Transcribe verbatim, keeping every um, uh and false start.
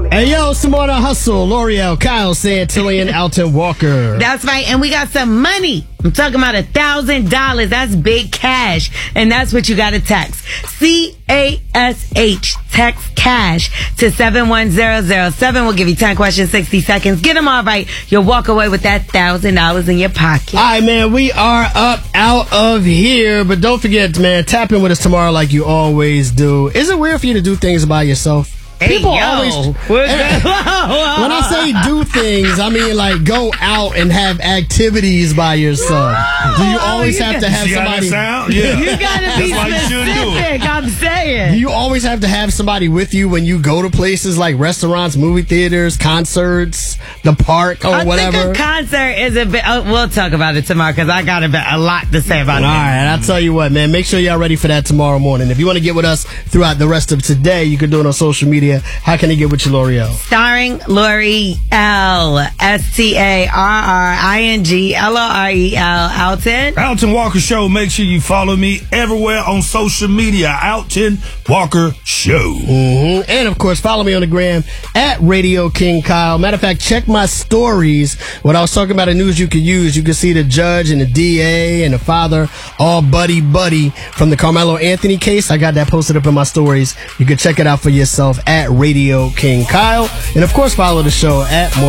Hey, yo, some more to hustle. L'Oreal, Kyle, Santillian, Alton Walker. That's right. And we got some money. I'm talking about a thousand dollars. That's big cash. And that's what you got to text. C A S H. Text cash to seven one zero zero seven. We'll give you ten questions, sixty seconds. Get them all right. You'll walk away with that thousand dollars in your pocket. All right, man. We are up out of here. But don't forget, man, tap in with us tomorrow like you always do. Is it weird for you to do things by yourself? Hey, People yo. always. When I say do things, I mean like go out and have activities by yourself. Do you always you have got- to have See how that somebody? sound? Yeah. You gotta be That's why you shouldn't do it. specific. I'm Do saying. you always have to have somebody with you when you go to places like restaurants, movie theaters, concerts, the park, or I whatever? think a concert is a bit. Oh, we'll talk about it tomorrow because I got a, bit, a lot to say about All it. right, I'll tell you what, man. Make sure y'all ready for that tomorrow morning. If you want to get with us throughout the rest of today, you can do it on social media. How can they get with you, L'Oreal? Starring L'Oreal, S T A R R I N G L O R E L, Alton. Alton Walker Show. Make sure you follow me everywhere on social media. Alton Walker Show. Mm-hmm. And of course, follow me on the gram at Radio King Kyle. Matter of fact, check my stories. When I was talking about the news you could use, you can see the judge and the D A and the father all buddy buddy from the Carmelo Anthony case. I got that posted up in my stories. You can check it out for yourself at Radio King Kyle. And of course, follow the show at More.